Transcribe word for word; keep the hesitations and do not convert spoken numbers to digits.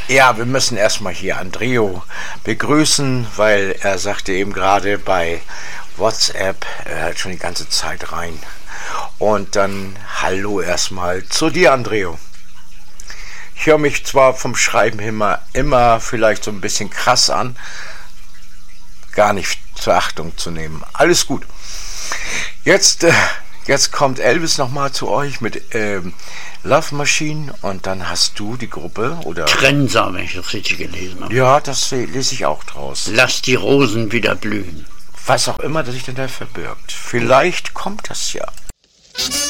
Ja, wir müssen erstmal hier Andreo begrüßen, weil er sagte eben gerade bei WhatsApp, er hört schon die ganze Zeit rein. Und dann hallo erstmal zu dir, Andreo. Ich höre mich zwar vom Schreiben immer, immer vielleicht so ein bisschen krass an, gar nicht zur Achtung zu nehmen. Alles gut. Jetzt, äh, jetzt kommt Elvis nochmal zu euch mit ähm, Love Machine und dann hast du die Gruppe oder... Trenser, wenn ich das richtig gelesen habe. Ja, das lese ich auch draus. Lass die Rosen wieder blühen. Was auch immer, das sich denn da verbirgt. Vielleicht kommt das ja.